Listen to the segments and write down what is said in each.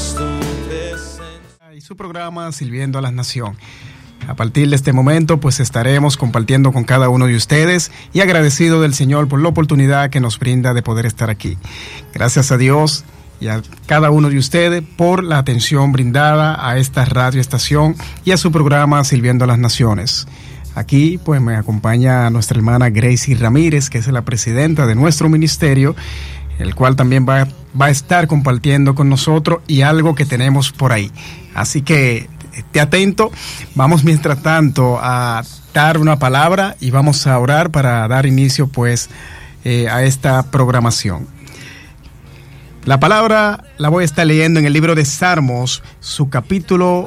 es tu presencia. Y su programa Sirviendo a la Nación. A partir de este momento, pues estaremos compartiendo con cada uno de ustedes y agradecido del Señor por la oportunidad que nos brinda de poder estar aquí. Gracias a Dios y a cada uno de ustedes por la atención brindada a esta radioestación y a su programa Sirviendo a las Naciones. Aquí pues me acompaña nuestra hermana Gracie Ramírez, que es la presidenta de nuestro ministerio, el cual también va a estar compartiendo con nosotros y algo que tenemos por ahí. Así que esté atento. Vamos mientras tanto a dar una palabra y vamos a orar para dar inicio pues a esta programación. La palabra la voy a estar leyendo en el libro de Salmos, su capítulo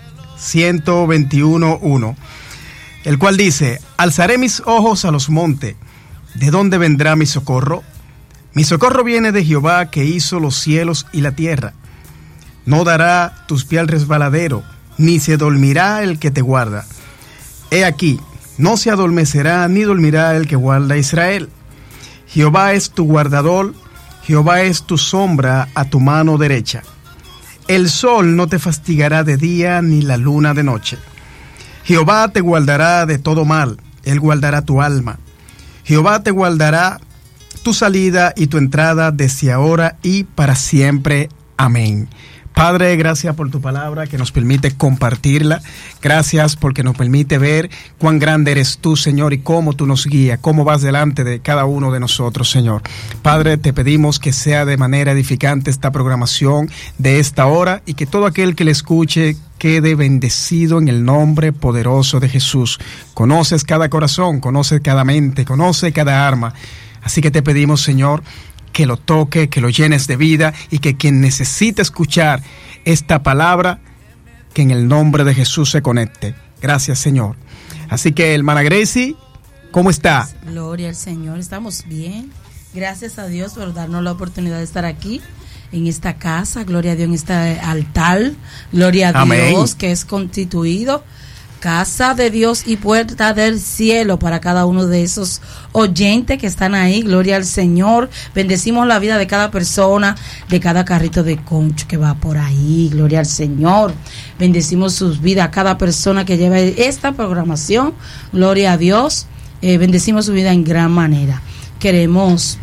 121:1, el cual dice: alzaré mis ojos a los montes, ¿de dónde vendrá mi socorro? Mi socorro viene de Jehová, que hizo los cielos y la tierra. No dará tus pies al resbaladero, ni se dormirá el que te guarda. He aquí, no se adormecerá ni dormirá el que guarda a Israel. Jehová es tu guardador, Jehová es tu sombra a tu mano derecha. El sol no te fastigará de día, ni la luna de noche. Jehová te guardará de todo mal, él guardará tu alma. Jehová te guardará tu salida y tu entrada desde ahora y para siempre. Amén. Padre, gracias por tu palabra que nos permite compartirla. Gracias porque nos permite ver cuán grande eres tú, Señor, y cómo tú nos guías, cómo vas delante de cada uno de nosotros, Señor. Padre, te pedimos que sea de manera edificante esta programación de esta hora y que todo aquel que le escuche quede bendecido en el nombre poderoso de Jesús. Conoces cada corazón, conoces cada mente, conoces cada alma. Así que te pedimos, Señor, que lo toque, que lo llenes de vida y que quien necesite escuchar esta palabra, que en el nombre de Jesús se conecte. Gracias, Señor. Así que, hermana Gracie, ¿cómo está? Gloria al Señor, estamos bien. Gracias a Dios por darnos la oportunidad de estar aquí en esta casa. Gloria a Dios, en este altar. Gloria a Amén. Dios, que es constituido casa de Dios y puerta del cielo para cada uno de esos oyentes que están ahí. Gloria al Señor. Bendecimos la vida de cada persona, de cada carrito de concho que va por ahí. Gloria al Señor. Bendecimos sus vidas, cada persona que lleva esta programación. Gloria a Dios. Bendecimos su vida en gran manera. Queremos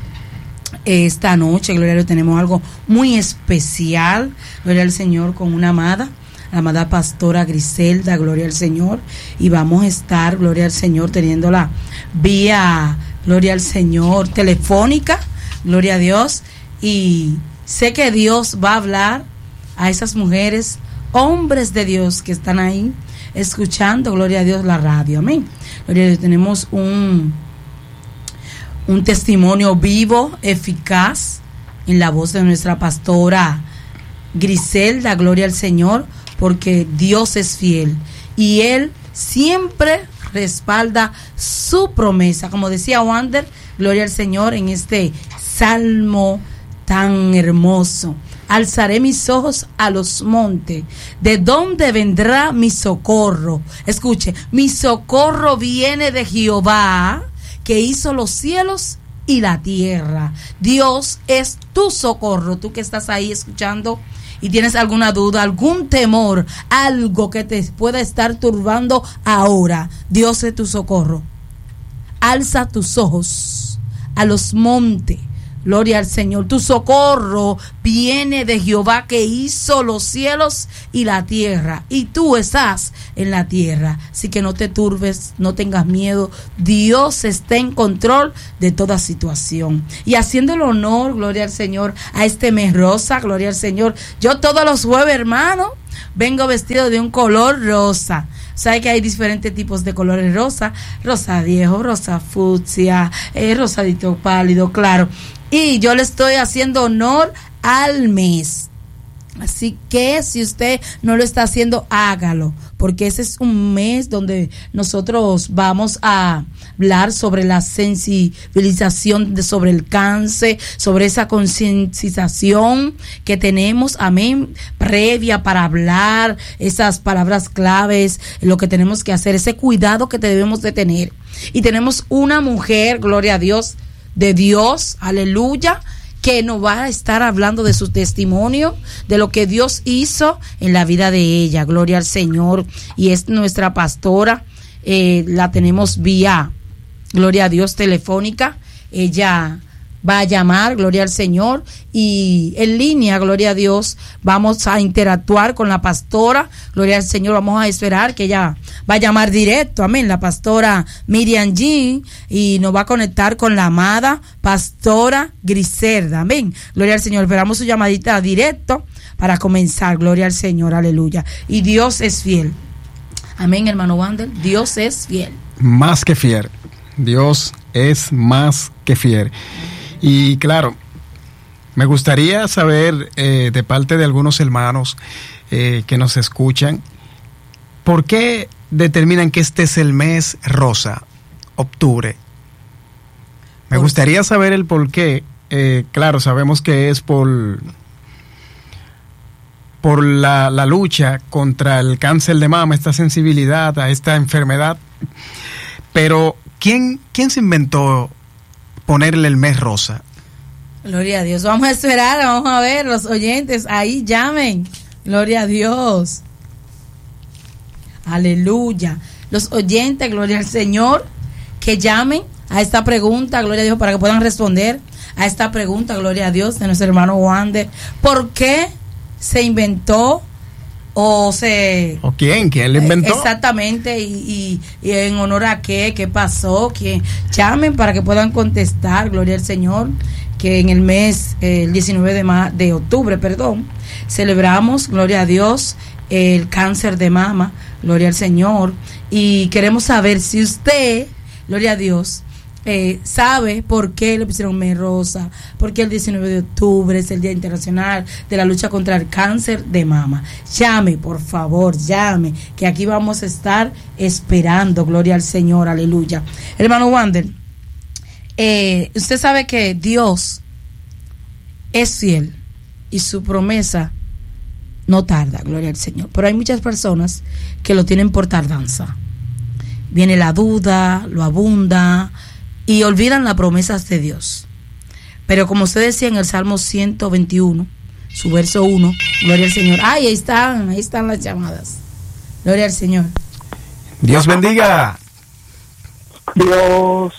esta noche, gloria a Dios, tenemos algo muy especial. Gloria al Señor, con una amada, la amada pastora Griselda, gloria al Señor, y vamos a estar, gloria al Señor, teniéndola vía, gloria al Señor, telefónica, gloria a Dios, y sé que Dios va a hablar a esas mujeres, hombres de Dios que están ahí escuchando, gloria a Dios, la radio, amén. Gloria a Dios, tenemos un testimonio vivo, eficaz, en la voz de nuestra pastora Griselda, gloria al Señor, porque Dios es fiel y Él siempre respalda su promesa. Como decía Wander, gloria al Señor, en este salmo tan hermoso. Alzaré mis ojos a los montes, ¿de dónde vendrá mi socorro? Escuche, mi socorro viene de Jehová, que hizo los cielos y la tierra. Dios es tu socorro. Tú que estás ahí escuchando y tienes alguna duda, algún temor, algo que te pueda estar turbando ahora, Dios es tu socorro. Alza tus ojos a los montes. Gloria al Señor. Tu socorro viene de Jehová, que hizo los cielos y la tierra. Y tú estás en la tierra. Así que no te turbes, no tengas miedo. Dios está en control de toda situación. Y haciendo el honor, gloria al Señor, a este mes rosa, gloria al Señor. Yo todos los jueves, hermano, vengo vestido de un color rosa. Sabe que hay diferentes tipos de colores rosa. Rosa viejo, rosa fucsia, rosadito pálido, claro. Y yo le estoy haciendo honor al mes. Así que si usted no lo está haciendo, hágalo, porque ese es un mes donde nosotros vamos a hablar sobre la sensibilización sobre el cáncer, sobre esa concientización que tenemos, amén, previa para hablar esas palabras claves, lo que tenemos que hacer, ese cuidado que debemos de tener. Y tenemos una mujer, gloria a Dios, de Dios, aleluya, que nos va a estar hablando de su testimonio, de lo que Dios hizo en la vida de ella. Gloria al Señor. Y es nuestra pastora, la tenemos vía, gloria a Dios, telefónica. Ella va a llamar, gloria al Señor, y en línea, gloria a Dios, vamos a interactuar con la pastora, gloria al Señor. Vamos a esperar que ella va a llamar directo, amén, la pastora Miriam Jean, y nos va a conectar con la amada pastora Griselda, amén, gloria al Señor. Esperamos su llamadita directo para comenzar, gloria al Señor, aleluya. Y Dios es fiel, amén, hermano Wander, Dios es fiel. Más que fiel, Dios es más que fiel. Y claro, me gustaría saber de parte de algunos hermanos que nos escuchan, ¿por qué determinan que este es el mes rosa, octubre? Me gustaría saber el por qué. Claro, sabemos que es por la lucha contra el cáncer de mama, esta sensibilidad a esta enfermedad. Pero, ¿quién se inventó ponerle el mes rosa? Gloria a Dios. Vamos a esperar, vamos a ver, los oyentes ahí llamen. Gloria a Dios. Aleluya. Los oyentes, gloria al Señor, que llamen a esta pregunta, gloria a Dios, para que puedan responder a esta pregunta, gloria a Dios, de nuestro hermano Wander. ¿Por qué se inventó o quién le inventó? Exactamente, y en honor a qué pasó, que llamen para que puedan contestar, gloria al Señor, que en el mes, el 19 de octubre, celebramos, gloria a Dios, el cáncer de mama, gloria al Señor, y queremos saber si usted, gloria a Dios, sabe por qué le pusieron mes rosa, porque el 19 de octubre es el Día Internacional de la Lucha contra el Cáncer de Mama. Llame, por favor, llame, que aquí vamos a estar esperando, gloria al Señor, aleluya. Hermano Wander, usted sabe que Dios es fiel y su promesa no tarda, gloria al Señor, pero hay muchas personas que lo tienen por tardanza. Viene la duda, lo abunda y olvidan las promesas de Dios. Pero como usted decía en el Salmo 121, su verso 1, gloria al Señor. Ay, ahí están las llamadas. Gloria al Señor. Dios bendiga. Dios.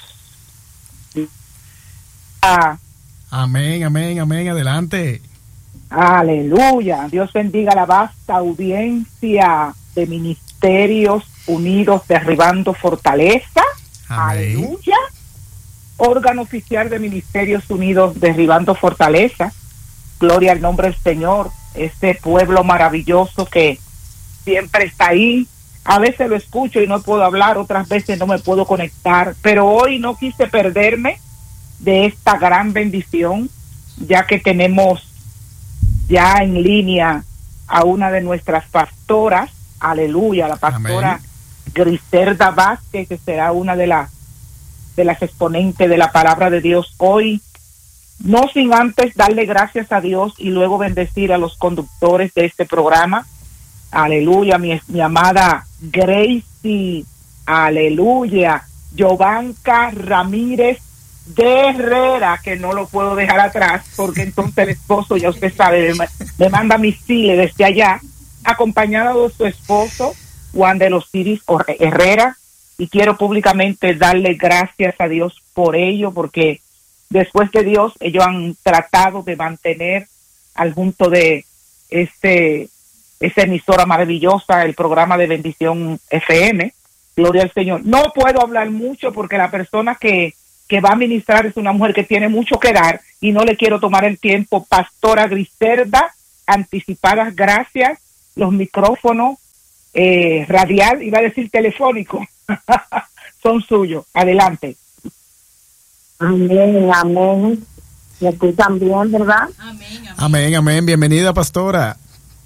Amén, amén, amén. Adelante. Aleluya. Dios bendiga la vasta audiencia de Ministerios Unidos Derribando Fortaleza. Amén. Aleluya. Órgano oficial de Ministerios Unidos Derribando Fortaleza. Gloria al nombre del Señor. Este pueblo maravilloso que siempre está ahí. A veces lo escucho y no puedo hablar, otras veces no me puedo conectar, pero hoy no quise perderme de esta gran bendición, ya que tenemos ya en línea a una de nuestras pastoras, aleluya, la pastora Griselda Vázquez, que será una de las exponentes de la palabra de Dios hoy. No sin antes darle gracias a Dios y luego bendecir a los conductores de este programa. Aleluya, mi amada Gracie, aleluya, Giovanca Ramírez de Herrera, que no lo puedo dejar atrás, porque entonces el esposo, ya usted sabe, me manda misiles desde allá, acompañada de su esposo, Juan de los Ciris Herrera, y quiero públicamente darle gracias a Dios por ello, porque después de Dios, ellos han tratado de mantener al junto de esa emisora maravillosa, el programa de Bendición FM, gloria al Señor. No puedo hablar mucho porque la persona que va a ministrar es una mujer que tiene mucho que dar y no le quiero tomar el tiempo. Pastora Griselda, anticipadas gracias, los micrófonos radial, iba a decir telefónico, son suyos. Adelante. Amén, amén. ¿Me escuchan bien, verdad? Amén, amén. Amén, amén. Bienvenida, pastora.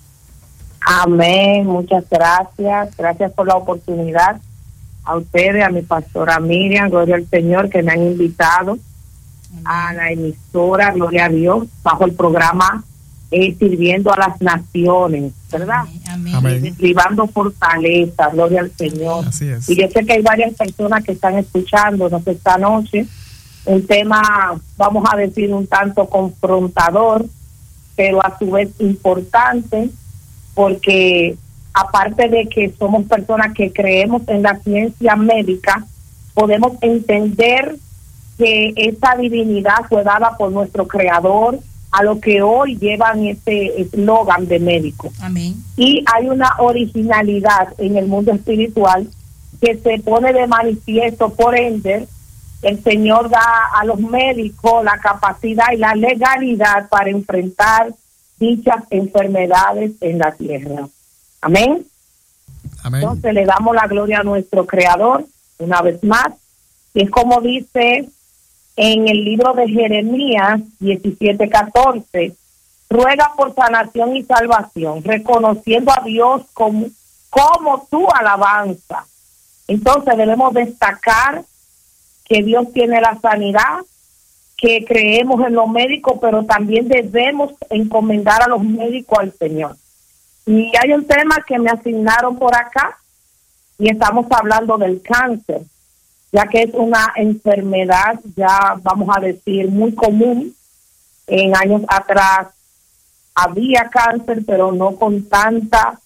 Amén, muchas gracias. Gracias por la oportunidad. A ustedes, a mi pastora Miriam, gloria al Señor, que me han invitado a la emisora, gloria a Dios, bajo el programa Sirviendo a las Naciones, ¿verdad? Amén. Amén. Derribando fortaleza, gloria al Señor. Así es. Y yo sé que hay varias personas que están escuchándonos esta noche un tema, vamos a decir, un tanto confrontador, pero a su vez importante, porque aparte de que somos personas que creemos en la ciencia médica, podemos entender que esa divinidad fue dada por nuestro Creador, a lo que hoy llevan ese eslogan de médico. Amén. Y hay una originalidad en el mundo espiritual que se pone de manifiesto. Por ende, el Señor da a los médicos la capacidad y la legalidad para enfrentar dichas enfermedades en la tierra. Amén. Amén. Entonces le damos la gloria a nuestro Creador una vez más. Y es como dice en el libro de Jeremías 17:14, ruega por sanación y salvación, reconociendo a Dios como tu alabanza. Entonces debemos destacar que Dios tiene la sanidad, que creemos en los médicos, pero también debemos encomendar a los médicos al Señor. Y hay un tema que me asignaron por acá, y estamos hablando del cáncer, ya que es una enfermedad, ya vamos a decir, muy común. En años atrás había cáncer, pero no con tanta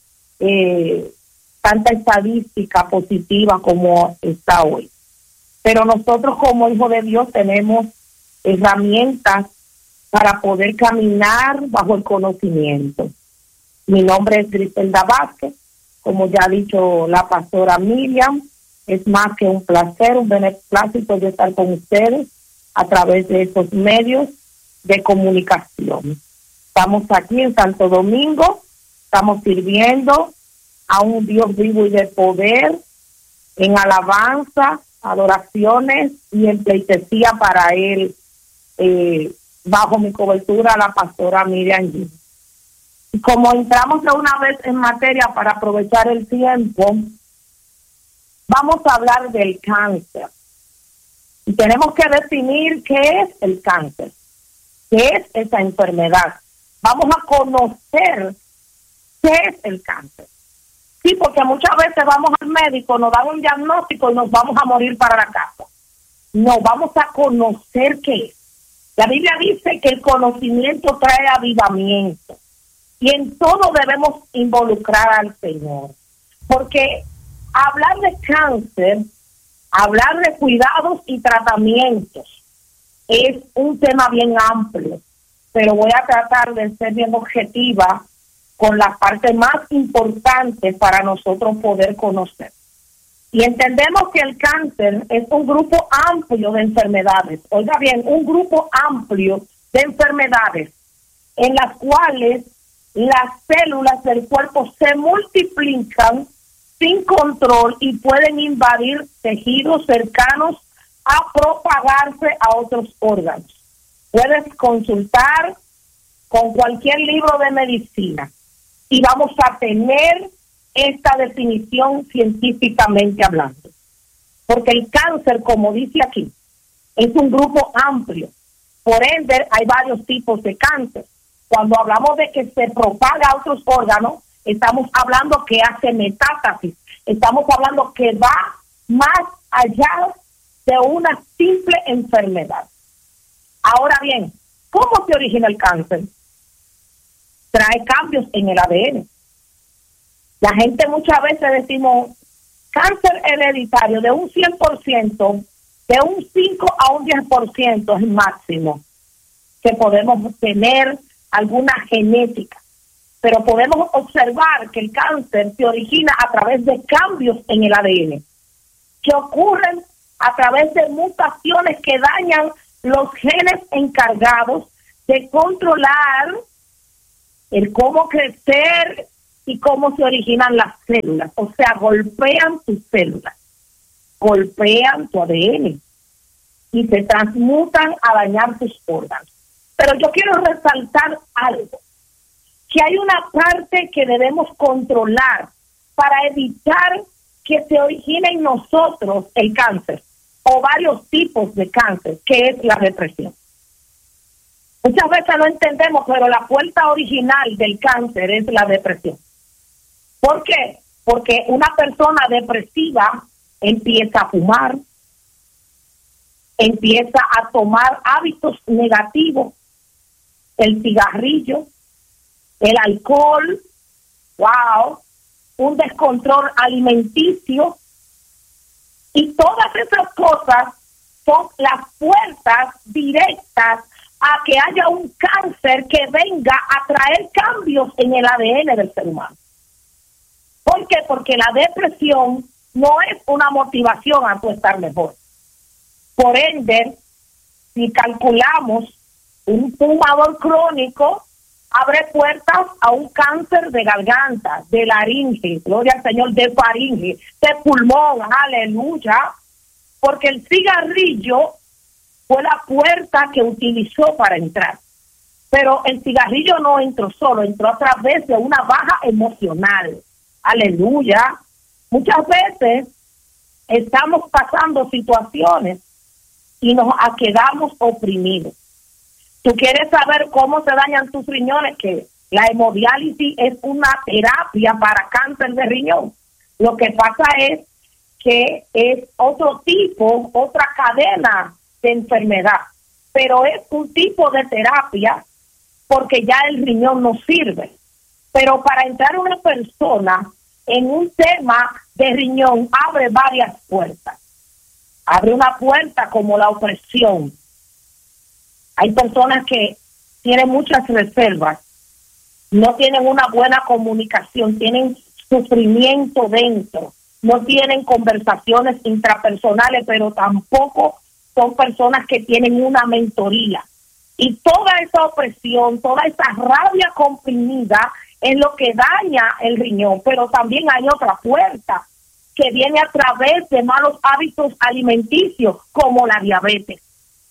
estadística positiva como está hoy. Pero nosotros como hijos de Dios tenemos herramientas para poder caminar bajo el conocimiento. Mi nombre es Griselda Vázquez, como ya ha dicho la pastora Miriam. Es más que un placer, un beneplácito de estar con ustedes a través de estos medios de comunicación. Estamos aquí en Santo Domingo, estamos sirviendo a un Dios vivo y de poder, en alabanza, adoraciones y en pleitesía para Él, bajo mi cobertura, la pastora Miriam G. Y como entramos de una vez en materia para aprovechar el tiempo, vamos a hablar del cáncer. Y tenemos que definir qué es el cáncer, qué es esa enfermedad. Vamos a conocer qué es el cáncer. Sí, porque muchas veces vamos al médico, nos dan un diagnóstico y nos vamos a morir para la casa. No, vamos a conocer qué es. La Biblia dice que el conocimiento trae avivamiento. Y en todo debemos involucrar al Señor. Porque hablar de cáncer, hablar de cuidados y tratamientos, es un tema bien amplio. Pero voy a tratar de ser bien objetiva con la parte más importante para nosotros poder conocer. Y entendemos que el cáncer es un grupo amplio de enfermedades. Oiga bien, un grupo amplio de enfermedades en las cuales las células del cuerpo se multiplican sin control y pueden invadir tejidos cercanos a propagarse a otros órganos. Puedes consultar con cualquier libro de medicina y vamos a tener esta definición científicamente hablando. Porque el cáncer, como dice aquí, es un grupo amplio. Por ende, hay varios tipos de cáncer. Cuando hablamos de que se propaga a otros órganos, estamos hablando que hace metástasis. Estamos hablando que va más allá de una simple enfermedad. Ahora bien, ¿cómo se origina el cáncer? Trae cambios en el ADN. La gente muchas veces decimos, cáncer hereditario de un 100%, de un 5 a un 10% es el máximo que podemos tener alguna genética. Pero podemos observar que el cáncer se origina a través de cambios en el ADN, que ocurren a través de mutaciones que dañan los genes encargados de controlar el cómo crecer y cómo se originan las células. O sea, golpean tus células, golpean tu ADN y se transmutan a dañar tus órganos. Pero yo quiero resaltar algo, que hay una parte que debemos controlar para evitar que se origine en nosotros el cáncer o varios tipos de cáncer, que es la depresión. Muchas veces no entendemos, pero la puerta original del cáncer es la depresión. ¿Por qué? Porque una persona depresiva empieza a fumar, empieza a tomar hábitos negativos, el cigarrillo, el alcohol, un descontrol alimenticio, y todas esas cosas son las puertas directas a que haya un cáncer que venga a traer cambios en el ADN del ser humano. ¿Por qué? Porque la depresión no es una motivación a tu estar mejor. Por ende, si calculamos, un fumador crónico abre puertas a un cáncer de garganta, de laringe, gloria al Señor, de faringe, de pulmón, aleluya, porque el cigarrillo fue la puerta que utilizó para entrar. Pero el cigarrillo no entró solo, entró a través de una baja emocional. Aleluya. Muchas veces estamos pasando situaciones y nos quedamos oprimidos. Tú quieres saber cómo se dañan tus riñones, que la hemodiálisis es una terapia para cáncer de riñón. Lo que pasa es que es otro tipo, otra cadena de enfermedad, pero es un tipo de terapia porque ya el riñón no sirve. Pero para entrar una persona en un tema de riñón abre varias puertas. Abre una puerta como la opresión. Hay personas que tienen muchas reservas, no tienen una buena comunicación, tienen sufrimiento dentro, no tienen conversaciones intrapersonales, pero tampoco son personas que tienen una mentoría. Y toda esa opresión, toda esa rabia comprimida es lo que daña el riñón. Pero también hay otra puerta que viene a través de malos hábitos alimenticios, como la diabetes.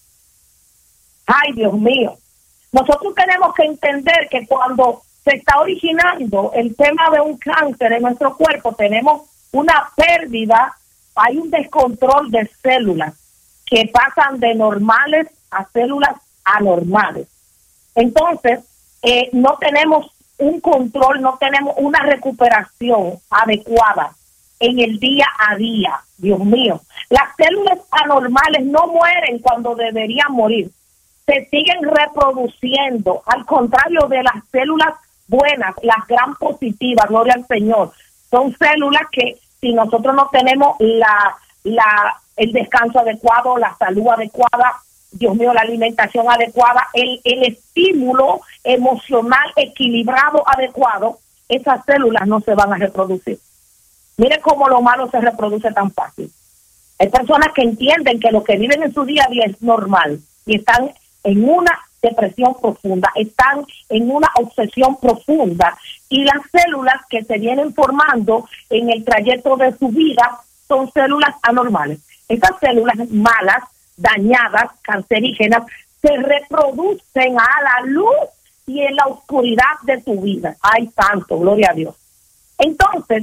Ay, Dios mío. Nosotros tenemos que entender que cuando se está originando el tema de un cáncer en nuestro cuerpo, tenemos una pérdida, hay un descontrol de células que pasan de normales a células anormales. Entonces, no tenemos un control, no tenemos una recuperación adecuada en el día a día. Dios mío, las células anormales no mueren cuando deberían morir, se siguen reproduciendo, al contrario de las células buenas, las gran positivas, gloria al Señor. Son células que si nosotros no tenemos el descanso adecuado, la salud adecuada, Dios mío, la alimentación adecuada, el estímulo emocional equilibrado adecuado, esas células no se van a reproducir. Mire cómo lo malo se reproduce tan fácil. Hay personas que entienden que lo que viven en su día a día es normal y están en una depresión profunda, están en una obsesión profunda, y las células que se vienen formando en el trayecto de su vida son células anormales. Esas células malas, dañadas, cancerígenas, se reproducen a la luz y en la oscuridad de tu vida. ¡Ay, santo! Gloria a Dios. Entonces,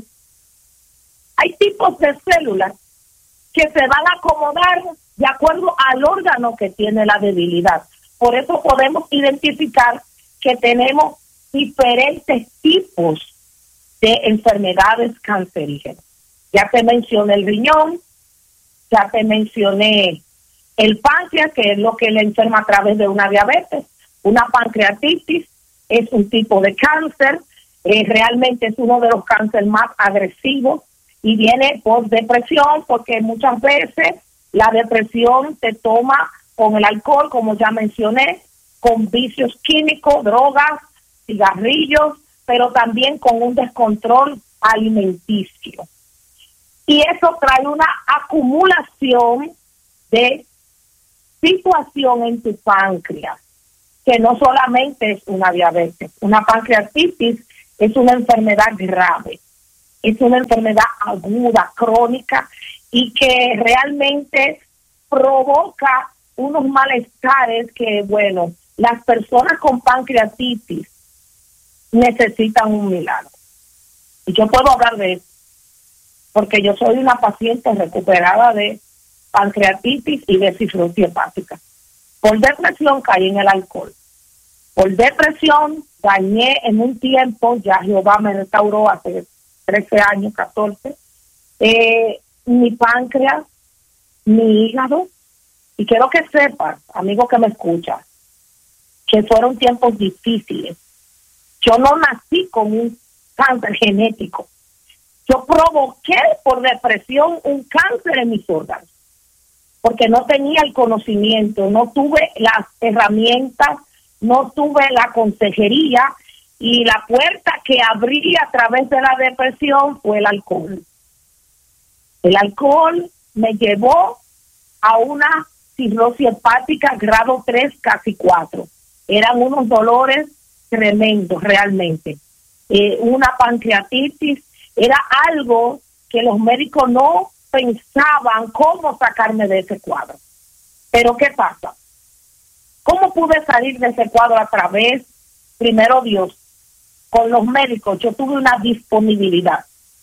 hay tipos de células que se van a acomodar de acuerdo al órgano que tiene la debilidad. Por eso podemos identificar que tenemos diferentes tipos de enfermedades cancerígenas. Ya te mencioné el riñón, ya te mencioné el páncreas, que es lo que le enferma a través de una diabetes. Una pancreatitis es un tipo de cáncer, realmente es uno de los cánceres más agresivos y viene por depresión, porque muchas veces la depresión te toma con el alcohol, como ya mencioné, con vicios químicos, drogas, cigarrillos, pero también con un descontrol alimenticio. Y eso trae una acumulación de situación en tu páncreas, que no solamente es una diabetes. Una pancreatitis es una enfermedad grave, es una enfermedad aguda, crónica, y que realmente provoca unos malestares que, bueno, las personas con pancreatitis necesitan un milagro. Y yo puedo hablar de eso, porque yo soy una paciente recuperada de pancreatitis y de cirrosis hepática. Por depresión caí en el alcohol. Por depresión dañé en un tiempo, ya Jehová me restauró hace 13 años, 14, mi páncreas, mi hígado, Y quiero que sepas, amigo que me escucha, que fueron tiempos difíciles. Yo no nací con un cáncer genético. Yo provoqué por depresión un cáncer en mis órganos, porque no tenía el conocimiento, no tuve las herramientas, no tuve la consejería, y la puerta que abrí a través de la depresión fue el alcohol. El alcohol me llevó a una cirrosis hepática grado 3, casi 4. Eran unos dolores tremendos realmente. Una pancreatitis, era algo que los médicos no pensaban cómo sacarme de ese cuadro. Pero ¿qué pasa? ¿Cómo pude salir de ese cuadro? A través, primero Dios, con los médicos. Yo tuve una disponibilidad.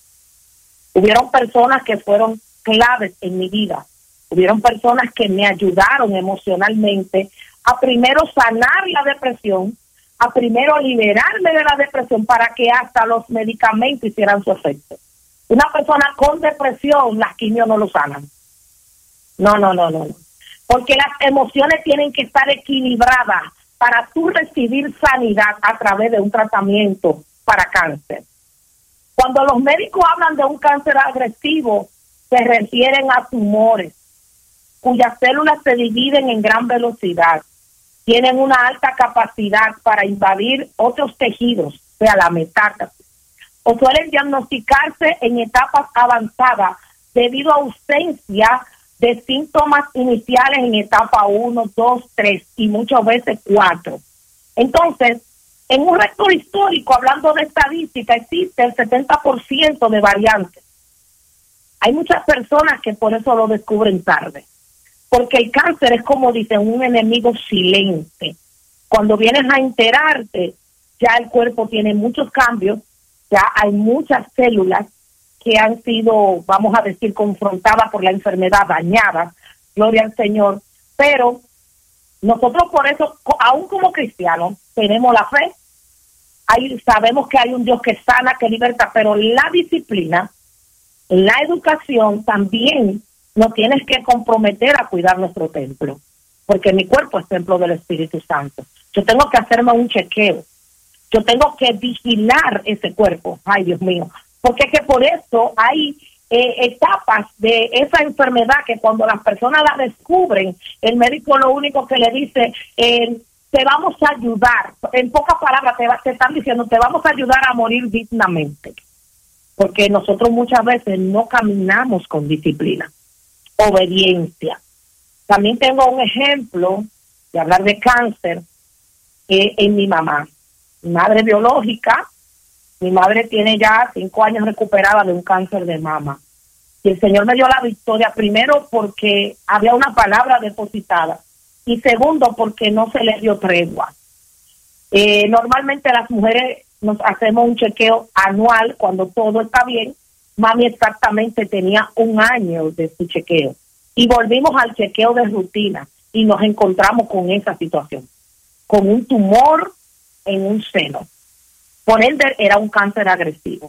Hubieron personas que fueron claves en mi vida. Hubieron personas que me ayudaron emocionalmente a primero sanar la depresión, a primero liberarme de la depresión para que hasta los medicamentos hicieran su efecto. Una persona con depresión, las quimios no lo sanan. No. Porque las emociones tienen que estar equilibradas para tú recibir sanidad a través de un tratamiento para cáncer. Cuando los médicos hablan de un cáncer agresivo, se refieren a tumores cuyas células se dividen en gran velocidad, tienen una alta capacidad para invadir otros tejidos, o sea, la metástasis, o suelen diagnosticarse en etapas avanzadas debido a ausencia de síntomas iniciales en etapa 1, 2, 3 y muchas veces 4. Entonces, en un récord histórico, hablando de estadística, existe el 70% de variantes. Hay muchas personas que por eso lo descubren tarde, porque el cáncer es, como dicen, un enemigo silente. Cuando vienes a enterarte, ya el cuerpo tiene muchos cambios, ya hay muchas células que han sido, vamos a decir, confrontadas por la enfermedad, dañadas, gloria al Señor. Pero nosotros por eso, aún como cristianos, tenemos la fe. Sabemos que hay un Dios que sana, que liberta, pero la disciplina, la educación también nos tienes que comprometer a cuidar nuestro templo, porque mi cuerpo es templo del Espíritu Santo. Yo tengo que hacerme un chequeo. Yo tengo que vigilar ese cuerpo. Ay, Dios mío. Porque es que por eso hay etapas de esa enfermedad que cuando las personas la descubren, el médico lo único que le dice, te vamos a ayudar. En pocas palabras te están diciendo, te vamos a ayudar a morir dignamente. Porque nosotros muchas veces no caminamos con disciplina, obediencia. También tengo un ejemplo de hablar de cáncer en mi mamá. Mi madre biológica, mi madre tiene ya 5 años recuperada de un cáncer de mama. Y el Señor me dio la victoria, primero porque había una palabra depositada y segundo porque no se le dio tregua. Normalmente las mujeres nos hacemos un chequeo anual cuando todo está bien. Mami exactamente tenía 1 año de su chequeo y volvimos al chequeo de rutina y nos encontramos con esa situación, con un tumor en un seno. Por ende, era un cáncer agresivo.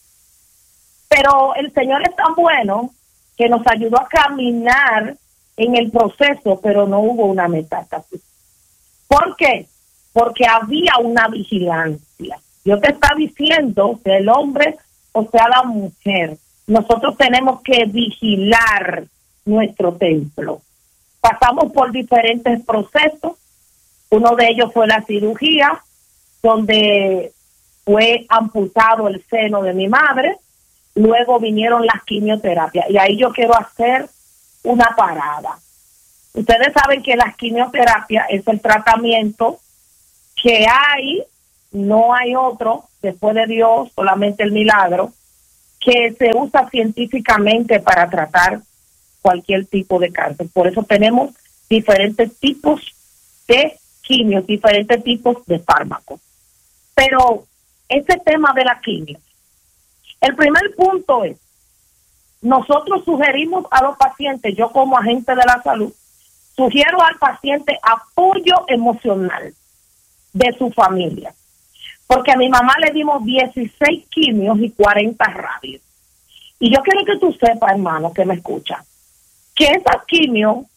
Pero el Señor es tan bueno que nos ayudó a caminar en el proceso, pero no hubo una metástasis. ¿Por qué? Porque había una vigilancia. Dios te está diciendo, sea el hombre o sea la mujer, nosotros tenemos que vigilar nuestro templo. Pasamos por diferentes procesos. Uno de ellos fue la cirugía, donde fue amputado el seno de mi madre. Luego vinieron las quimioterapias. Y ahí yo quiero hacer una parada. Ustedes saben que las quimioterapias es el tratamiento que hay, no hay otro, después de Dios, solamente el milagro, que se usa científicamente para tratar cualquier tipo de cáncer. Por eso tenemos diferentes tipos de quimios, diferentes tipos de fármacos. Pero ese tema de la quimio, el primer punto es, nosotros sugerimos a los pacientes, yo como agente de la salud, sugiero al paciente apoyo emocional de su familia. Porque a mi mamá le dimos 16 quimios y 40 radios. Y yo quiero que tú sepas, hermano, que me escucha, que esas quimios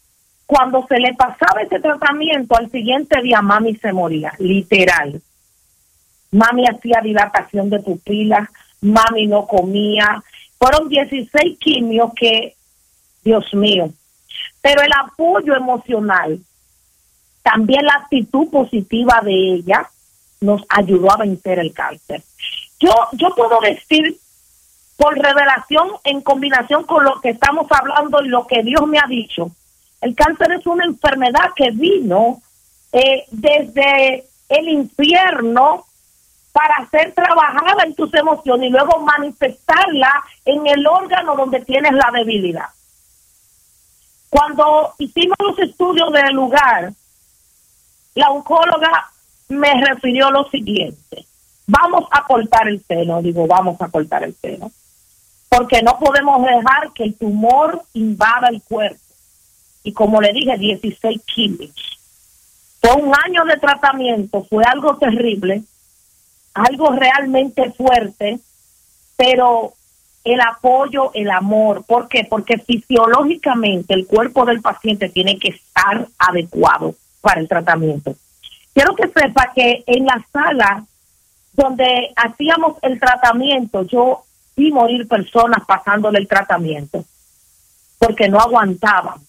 cuando se le pasaba ese tratamiento, al siguiente día mami se moría, literal. Mami hacía dilatación de pupilas, mami no comía. Fueron 16 quimios que, Dios mío. Pero el apoyo emocional, también la actitud positiva de ella, nos ayudó a vencer el cáncer. Yo puedo decir, por revelación, en combinación con lo que estamos hablando y lo que Dios me ha dicho, el cáncer es una enfermedad que vino desde el infierno para ser trabajada en tus emociones y luego manifestarla en el órgano donde tienes la debilidad. Cuando hicimos los estudios del lugar, la oncóloga me refirió lo siguiente: vamos a cortar el seno. Digo, vamos a cortar el seno, porque no podemos dejar que el tumor invada el cuerpo. Y como le dije, 16 quimios. Fue un año de tratamiento, fue algo terrible, algo realmente fuerte, pero el apoyo, el amor. ¿Por qué? Porque fisiológicamente el cuerpo del paciente tiene que estar adecuado para el tratamiento. Quiero que sepa que en la sala donde hacíamos el tratamiento, yo vi morir personas pasándole el tratamiento porque no aguantaban.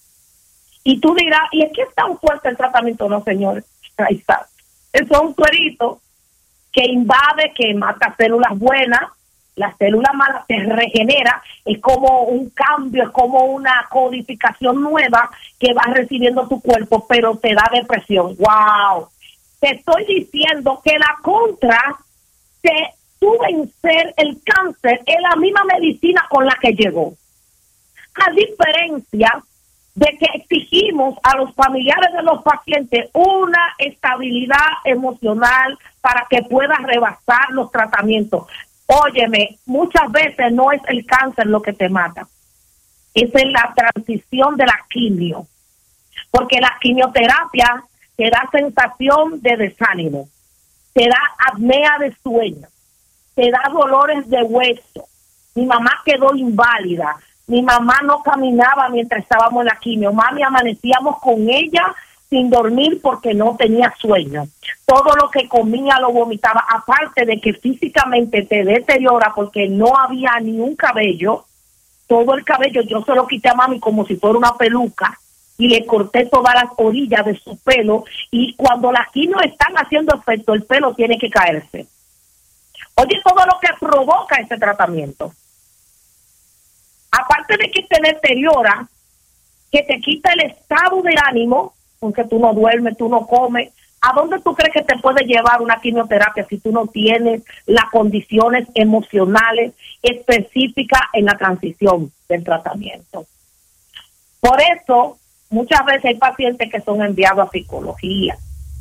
Y tú dirás, ¿y es que es tan fuerte el tratamiento? No, señor, ahí está. Eso es un suerito que invade, que mata células buenas, las células malas se regenera, es como un cambio, es como una codificación nueva que va recibiendo tu cuerpo, pero te da depresión. ¡Wow! Te estoy diciendo que la contra de tu vencer el cáncer es la misma medicina con la que llegó. A diferencia de que exigimos a los familiares de los pacientes una estabilidad emocional para que puedan rebasar los tratamientos. Óyeme, muchas veces no es el cáncer lo que te mata, es en la transición de la quimio, porque la quimioterapia te da sensación de desánimo, te da apnea de sueño, te da dolores de hueso. Mi mamá quedó inválida, mi mamá no caminaba mientras estábamos en la quimio, mami amanecíamos con ella sin dormir porque no tenía sueño. Todo lo que comía lo vomitaba, aparte de que físicamente te deteriora porque no había ni un cabello. Todo el cabello yo se lo quité a mami como si fuera una peluca y le corté todas las orillas de su pelo, y cuando las quimios están haciendo efecto, el pelo tiene que caerse. Oye, todo lo que provoca ese tratamiento. Aparte de que te deteriora, que te quita el estado de ánimo, porque tú no duermes, tú no comes. ¿A dónde tú crees que te puede llevar una quimioterapia si tú no tienes las condiciones emocionales específicas en la transición del tratamiento? Por eso, muchas veces hay pacientes que son enviados a psicología.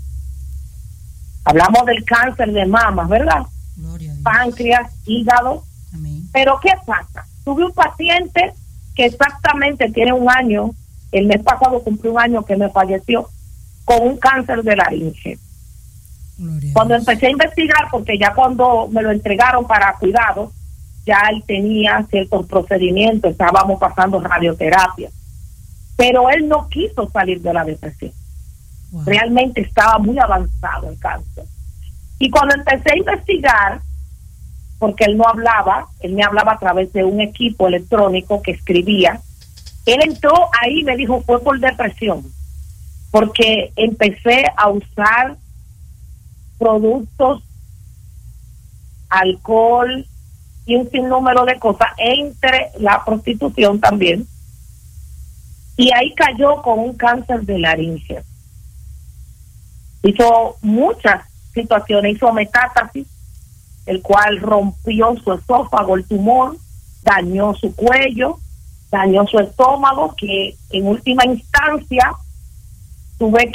Hablamos del cáncer de mama, ¿verdad? Páncreas, hígado. Amén. Pero ¿qué pasa? Tuve un paciente que exactamente tiene un año, el mes pasado cumplió un año que me falleció, con un cáncer de laringe. Cuando empecé a investigar, porque ya cuando me lo entregaron para cuidado, ya él tenía ciertos procedimientos, estábamos pasando radioterapia, pero él no quiso salir de la depresión. Wow. Realmente estaba muy avanzado el cáncer. Y cuando empecé a investigar, porque él no hablaba, él me hablaba a través de un equipo electrónico que escribía, él entró ahí y me dijo, fue por depresión, porque empecé a usar productos, alcohol y un sinnúmero de cosas, entre la prostitución también, y ahí cayó con un cáncer de laringe. Hizo muchas situaciones, hizo metástasis, el cual rompió su esófago, el tumor, dañó su cuello, dañó su estómago, que en última instancia tuve